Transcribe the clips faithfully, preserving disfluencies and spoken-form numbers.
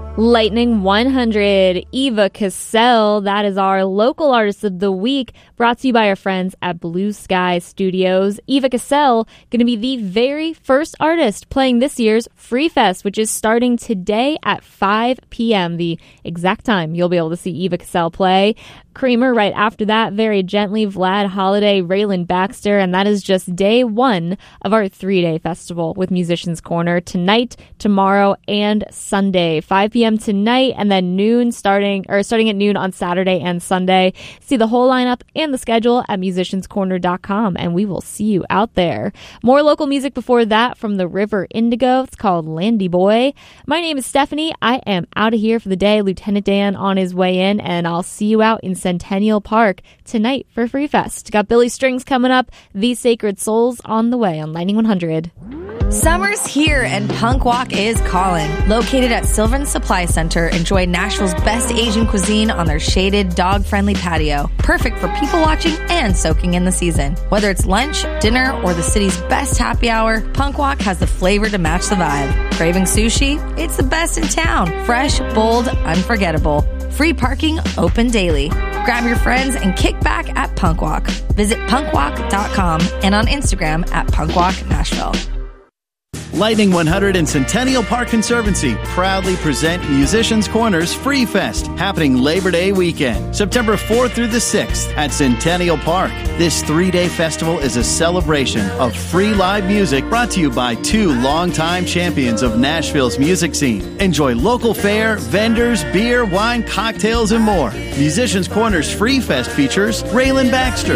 Lightning one hundred, Eva Cassell, that is our local artist of the week, brought to you by our friends at Blue Sky Studios. Eva Cassell going to be the very first artist playing this year's Free Fest, which is starting today at five p.m., the exact time you'll be able to see Eva Cassell play. Creamer right after that, Very Gently, Vlad Holiday, Raylan Baxter, and that is just day one of our three-day festival with Musicians Corner tonight, tomorrow, and Sunday. five p.m. tonight, and then noon starting, or starting at noon on Saturday and Sunday. See the whole lineup and the schedule at musicians corner dot com, and we will see you out there. More local music before that from the River Indigo. It's called Landy Boy. My name is Stephanie. I am out of here for the day. Lieutenant Dan on his way in, and I'll see you out in Centennial Park tonight for Free Fest. Got Billy Strings coming up, These Sacred Souls on the way on Lightning one hundred. Summer's here and Punk Walk is calling. Located at Sylvan Supply Center, enjoy Nashville's best Asian cuisine on their shaded, dog-friendly patio. Perfect for people watching and soaking in the season. Whether it's lunch, dinner, or the city's best happy hour, Punk Walk has the flavor to match the vibe. Craving sushi? It's the best in town. Fresh, bold, unforgettable. Free parking, open daily. Grab your friends and kick back at Punk Walk. Visit punk walk dot com and on Instagram at Punk Walk Nashville. Lightning one hundred and Centennial Park Conservancy proudly present Musicians Corner's Free Fest, happening Labor Day weekend, September fourth through the sixth at Centennial Park. This three-day festival is a celebration of free live music brought to you by two longtime champions of Nashville's music scene. Enjoy local fare, vendors, beer, wine, cocktails, and more. Musicians Corner's Free Fest features Raylan Baxter,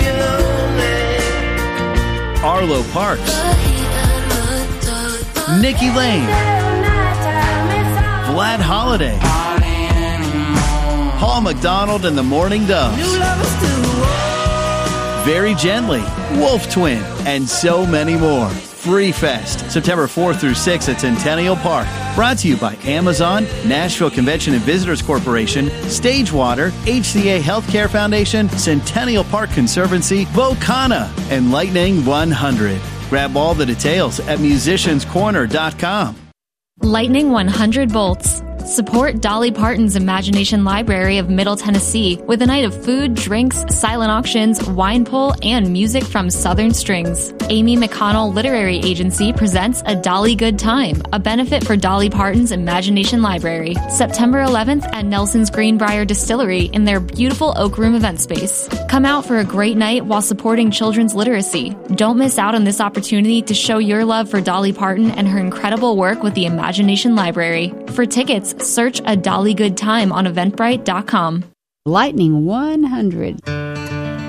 Arlo Parks, Nikki Lane, Vlad Holiday, Paul McDonald and the Morning Doves, Very Gently, Wolf Twin, and so many more. Free Fest, September fourth through sixth at Centennial Park. Brought to you by Amazon, Nashville Convention and Visitors Corporation, Stagewater, H C A Healthcare Foundation, Centennial Park Conservancy, Vocana, and Lightning one hundred. Grab all the details at musicians corner dot com. Lightning one hundred volts. Support Dolly Parton's Imagination Library of Middle Tennessee with a night of food, drinks, silent auctions, wine pull, and music from Southern Strings. Amy McConnell Literary Agency presents A Dolly Good Time, a benefit for Dolly Parton's Imagination Library, September eleventh at Nelson's Greenbrier Distillery in their beautiful Oak Room event space. Come out for a great night while supporting children's literacy. Don't miss out on this opportunity to show your love for Dolly Parton and her incredible work with the Imagination Library. For tickets, search A Dolly Good Time on eventbrite dot com. Lightning one hundred.